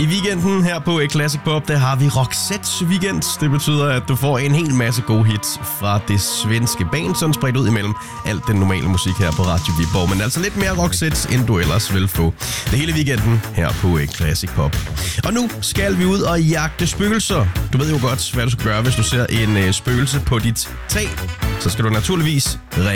I weekenden her på Classic Pop, der har vi Roxettes weekend. Det betyder, at du får en hel masse gode hits fra det svenske band, sådan spredt ud imellem alt den normale musik her på Radio Viborg. Men altså lidt mere Roxettes, end du ellers vil få. Det hele weekenden her på Classic Pop. Og nu skal vi ud og jagte spøgelser. Du ved jo godt, hvad du skal gøre, hvis du ser en spøgelse på dit tag. Så skal du naturligvis